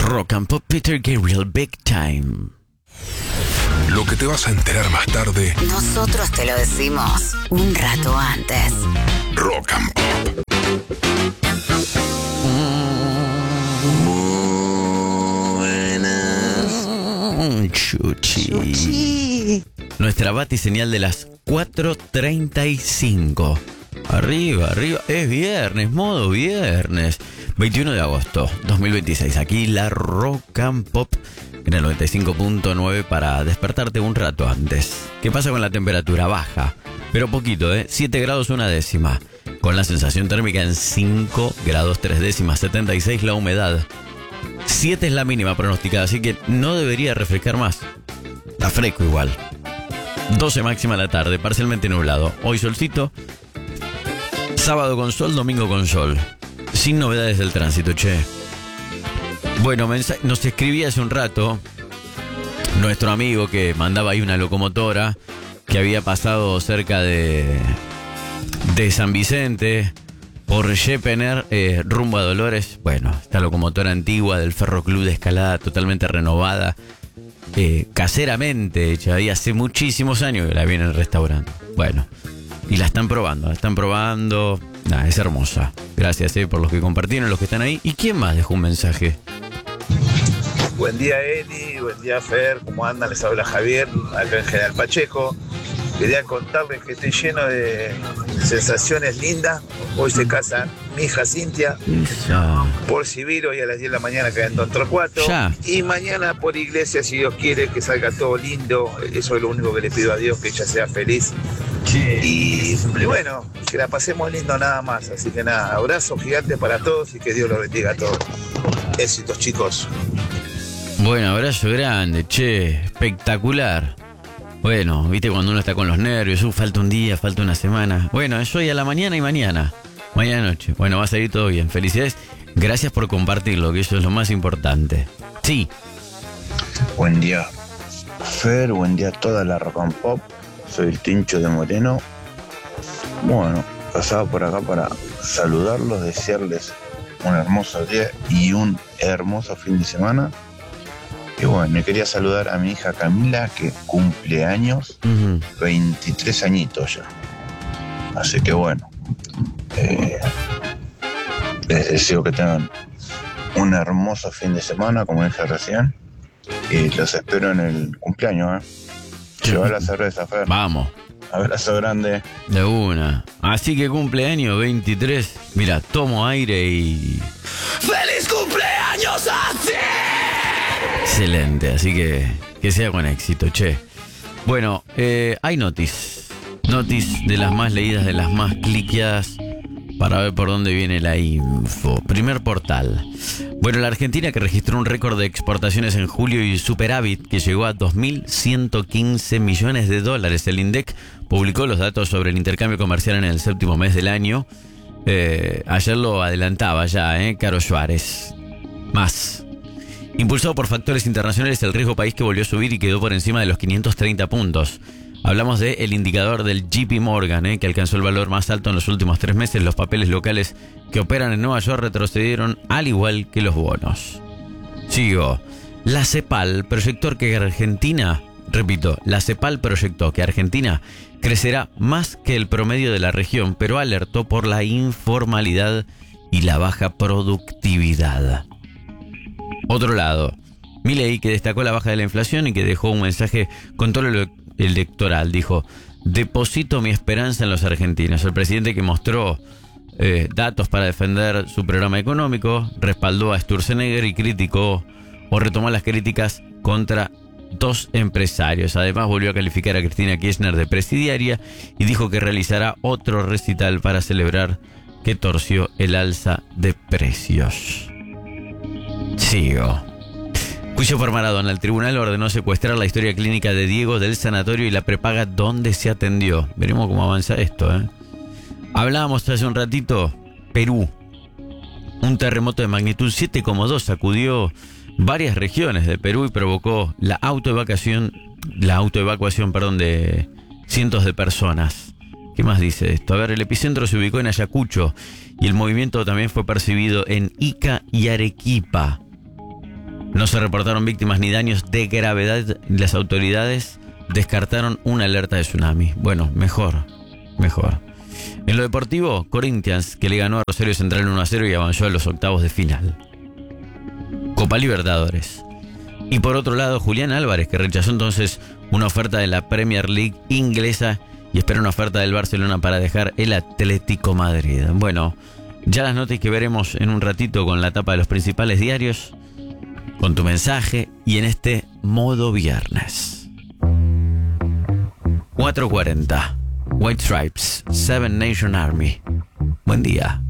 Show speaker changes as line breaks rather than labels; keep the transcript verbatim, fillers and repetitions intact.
Rock and Pop, Peter Gabriel, Big Time.
Lo que te vas a enterar más tarde,
nosotros te lo decimos un rato antes.
Rock and Pop.
Buenas. Chuchi. Chuchi. Nuestra batiseñal de las cuatro treinta y cinco. Arriba, arriba. Es viernes, modo viernes. veintiuno de agosto dos mil veintiséis. Aquí la Rock and Pop en el noventa y cinco punto nueve para despertarte un rato antes. ¿Qué pasa con la temperatura? Baja, pero poquito, ¿eh? siete grados una décima. Con la sensación térmica en cinco grados tres décimas. setenta y seis la humedad. siete es la mínima pronosticada, así que no debería refrescar más. Está fresco igual. doce máxima la tarde, parcialmente nublado. Hoy solcito. Sábado con sol, domingo con sol. Sin novedades del tránsito, che. Bueno, mensaje, nos escribía hace un rato nuestro amigo que mandaba ahí una locomotora que había pasado cerca de, de San Vicente por Jepener, eh, rumbo a Dolores. Bueno, esta locomotora antigua del Ferroclub de Escalada, totalmente renovada, eh, caseramente hecha, y hace muchísimos años que la vienen restaurando. Bueno, y la están probando, la están probando. Nah, es hermosa. Gracias eh, por los que compartieron, los que están ahí. ¿Y quién más dejó un mensaje?
Buen día, Eli. Buen día, Fer. ¿Cómo andan? Les habla Javier, acá en General Pacheco. Quería contarles que estoy lleno de sensaciones lindas. Hoy se casa mi hija Cintia.
Esa.
Por civil, hoy a las diez de la mañana queda en Don Torcuato.
Ya.
Y mañana por iglesia, si Dios quiere, que salga todo lindo. Eso es lo único que le pido a Dios, que ella sea feliz. Y, y bueno, que la pasemos lindo nada más. Así que nada, abrazo gigante para todos y que Dios los bendiga a todos. Éxitos, chicos.
Bueno, abrazo grande, che, espectacular. Bueno, viste cuando uno está con los nervios, uh, falta un día, falta una semana. Bueno, es hoy a la mañana y mañana, mañana noche. Bueno, va a salir todo bien, felicidades. Gracias por compartirlo, que eso es lo más importante. Sí.
Buen día, Fer, buen día a toda la Rock and Pop. Soy el Tincho de Moreno. Bueno, pasaba por acá para saludarlos, desearles un hermoso día y un hermoso fin de semana. Y bueno, me quería saludar a mi hija Camila, que cumple años, uh-huh. veintitrés añitos ya. Así que bueno, eh, les deseo que tengan un hermoso fin de semana, como dije recién. Y los espero en el cumpleaños, ¿eh? Lleva la cerveza, Fer.
Vamos.
Abrazo grande.
De una. Así que cumpleaños veintitrés. Mira, tomo aire y... ¡Feliz cumpleaños a ti! Excelente, así que que sea con éxito, che. Bueno, eh, hay notis. Notis de las más leídas, de las más cliqueadas, para ver por dónde viene la info. Primer portal. Bueno, la Argentina, que registró un récord de exportaciones en julio y superávit que llegó a dos mil ciento quince millones de dólares. El INDEC publicó los datos sobre el intercambio comercial en el séptimo mes del año. Eh, ayer lo adelantaba ya, ¿eh? Caro Suárez. Más. Impulsado por factores internacionales, el riesgo país que volvió a subir y quedó por encima de los quinientos treinta puntos. Hablamos del indicador del J P Morgan, eh, que alcanzó el valor más alto en los últimos tres meses. Los papeles locales que operan en Nueva York retrocedieron al igual que los bonos. Sigo. La CEPAL proyectó que Argentina, repito, la CEPAL proyectó que Argentina crecerá más que el promedio de la región, pero alertó por la informalidad y la baja productividad. Otro lado, Milei, que destacó la baja de la inflación y que dejó un mensaje con todo lo electoral, dijo: deposito mi esperanza en los argentinos. El presidente, que mostró eh, datos para defender su programa económico, respaldó a Sturzenegger y criticó o retomó las críticas contra dos empresarios. Además, volvió a calificar a Cristina Kirchner de presidiaria y dijo que realizará otro recital para celebrar que torció el alza de precios. Sigo. Juicio por Maradona. El tribunal ordenó secuestrar la historia clínica de Diego del sanatorio y la prepaga donde se atendió. Veremos cómo avanza esto, ¿eh? Hablábamos hace un ratito. Perú. Un terremoto de magnitud siete coma dos sacudió varias regiones de Perú y provocó la autoevacuación, la autoevacuación, perdón, de cientos de personas. ¿Qué más dice esto? A ver, el epicentro se ubicó en Ayacucho y el movimiento también fue percibido en Ica y Arequipa. No se reportaron víctimas ni daños de gravedad. Las autoridades descartaron una alerta de tsunami. Bueno, mejor, mejor. En lo deportivo, Corinthians, que le ganó a Rosario Central uno a cero y avanzó a los octavos de final. Copa Libertadores. Y por otro lado, Julián Álvarez, que rechazó entonces una oferta de la Premier League inglesa y espera una oferta del Barcelona para dejar el Atlético Madrid. Bueno, ya las notas que veremos en un ratito con la tapa de los principales diarios, con tu mensaje y en este modo viernes. cuatro cuarenta. White Stripes, Seven Nation Army. Buen día.